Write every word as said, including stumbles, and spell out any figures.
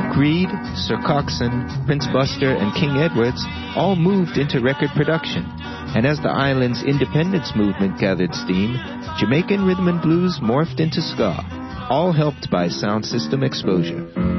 Duke Reed, Sir Coxsone, Prince Buster, and King Edwards all moved into record production. And as the island's independence movement gathered steam, Jamaican rhythm and blues morphed into ska, all helped by sound system exposure.